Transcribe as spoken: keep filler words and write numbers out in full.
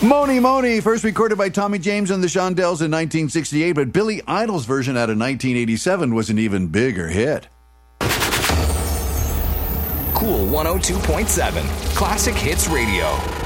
Moni Moni, first recorded by Tommy James and the Shondells in nineteen sixty-eight, but Billy Idol's version out of nineteen eighty-seven was an even bigger hit. Cool one oh two point seven, Classic Hits Radio.